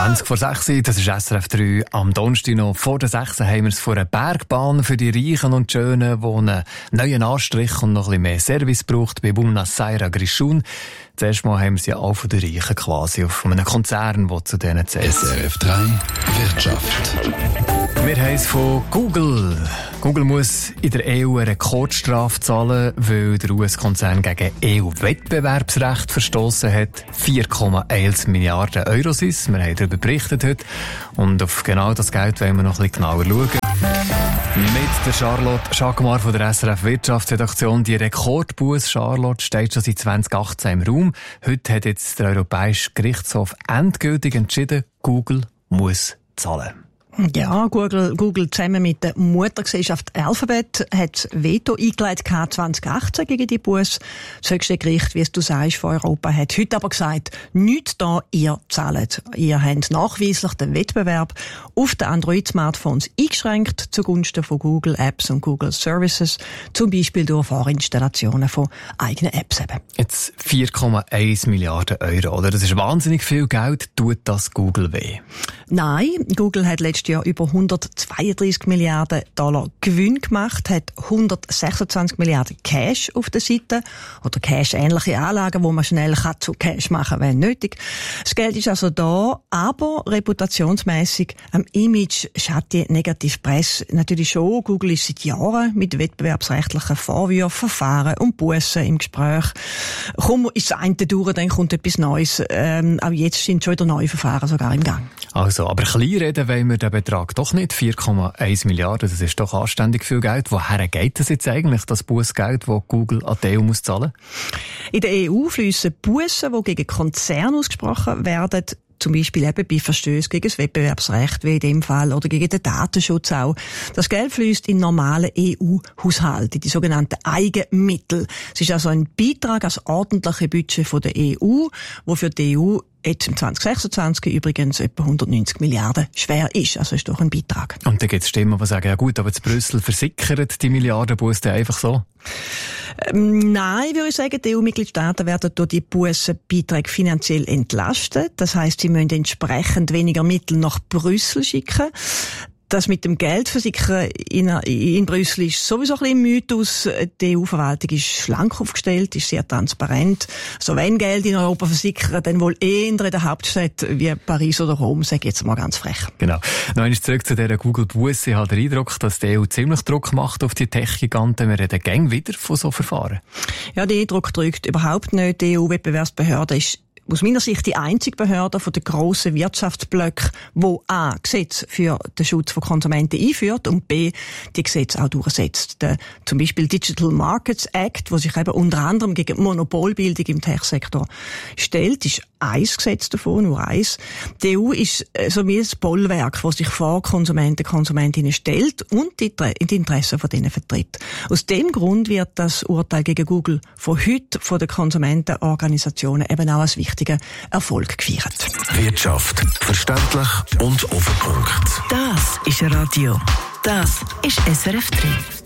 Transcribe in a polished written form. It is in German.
20 vor 6, das ist SRF 3 am Donnerstag noch. Vor der 6 haben wir es vor einer Bergbahn für die Reichen und Schönen, die einen neuen Anstrich und noch ein bisschen mehr Service braucht bei Buenos Aires Grischun. Zuerst mal haben wir sie auch von den Reichen quasi auf einem Konzern, der zu denen zählt. SRF 3 Wirtschaft. Wir haben es von Google. Google muss in der EU eine Rekordstrafe zahlen, weil der US-Konzern gegen EU-Wettbewerbsrecht verstoßen hat. 4,1 Milliarden Euro sind es. Wir haben darüber berichtet heute. Und auf genau das Geld wollen wir noch ein bisschen genauer schauen. Mit der Charlotte Schagmar von der SRF Wirtschaftsredaktion. Die Rekordbuß Charlotte steht schon seit 2018 im Raum. Heute hat jetzt der Europäische Gerichtshof endgültig entschieden, Google muss zahlen. Ja, Google zusammen mit der Muttergesellschaft Alphabet hat Veto eingelegt 2018 gegen die Buß. Das höchste Gericht, wie es du sagst, von Europa hat heute aber gesagt, nichts da, ihr zahlt. Ihr habt nachweislich den Wettbewerb auf den Android-Smartphones eingeschränkt zugunsten von Google Apps und Google Services, zum Beispiel durch Vorinstallationen von eigenen Apps eben. Jetzt 4,1 Milliarden Euro, oder? Das ist wahnsinnig viel Geld. Tut das Google weh? Nein, Google hat letztes Jahr über 132 Milliarden Dollar Gewinn gemacht, hat 126 Milliarden Cash auf der Seite oder Cash-ähnliche Anlagen, wo man schnell zu Cash machen kann, wenn nötig. Das Geld ist also da, aber reputationsmässig am Image schadet die negative Presse natürlich schon. Google ist seit Jahren mit wettbewerbsrechtlichen Vorwürfen, Verfahren und Bussen im Gespräch. Komm, ist das eine durch, dann kommt etwas Neues. Auch jetzt sind schon wieder neue Verfahren sogar im Gang. Also, aber klein reden wollen wir den Betrag doch nicht. 4,1 Milliarden, das ist doch anständig viel Geld. Woher geht das jetzt eigentlich, das Bußgeld, das Google an die EU muss zahlen? In der EU fliessen Bussen, die gegen Konzerne ausgesprochen werden, zum Beispiel eben bei Verstößen gegen das Wettbewerbsrecht, wie in dem Fall, oder gegen den Datenschutz auch. Das Geld fließt in normalen EU-Haushalte, die sogenannten Eigenmittel. Es ist also ein Beitrag als ordentliche Budget von der EU, wo für die EU jetzt im 2026 übrigens etwa 190 Milliarden schwer ist. Also ist doch ein Beitrag. Und dann gibt es Stimmen, die sagen, ja gut, aber zu Brüssel versickert die Milliardenbusse einfach so? Nein, würde ich sagen, die EU-Mitgliedstaaten werden durch die Bussenbeiträge finanziell entlastet. Das heisst, sie müssen entsprechend weniger Mittel nach Brüssel schicken. Das mit dem Geld versickern in Brüssel ist sowieso ein bisschen ein Mythos. Die EU-Verwaltung ist schlank aufgestellt, ist sehr transparent. Also wenn Geld in Europa versickern, dann wohl eher in der Hauptstadt wie Paris oder Rom, sage ich jetzt mal ganz frech. Genau. Noch einmal zurück zu dieser Google-Busse. Ich habe den Eindruck, dass die EU ziemlich Druck macht auf die Tech-Giganten. Wir reden gäng wieder von so Verfahren. Ja, der Druck drückt überhaupt nicht. Die EU-Wettbewerbsbehörde ist aus meiner Sicht die einzige Behörde von den grossen Wirtschaftsblöcken, die A, Gesetze für den Schutz von Konsumenten einführt und B, die Gesetze auch durchsetzt. Der, zum Beispiel Digital Markets Act, wo sich eben unter anderem gegen Monopolbildung im Tech-Sektor stellt, ist ein Gesetz davon, nur eins. Die EU ist so wie ein Bollwerk, das sich vor Konsumenten, Konsumentinnen stellt und die Interessen von denen vertritt. Aus dem Grund wird das Urteil gegen Google von heute von den Konsumentenorganisationen eben auch als wichtiger Erfolg gefeiert. Wirtschaft. Verständlich und auf den Punkt. Das ist Radio. Das ist SRF 3.